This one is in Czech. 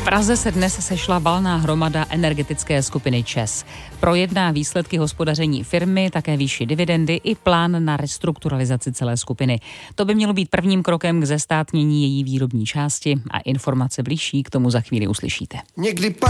Praze se dnes sešla valná hromada energetické skupiny ČEZ. Projedná výsledky hospodaření firmy, také výši dividendy i plán na restrukturalizaci celé skupiny. To by mělo být prvním krokem k zestátnění její výrobní části a informace bližší k tomu za chvíli uslyšíte.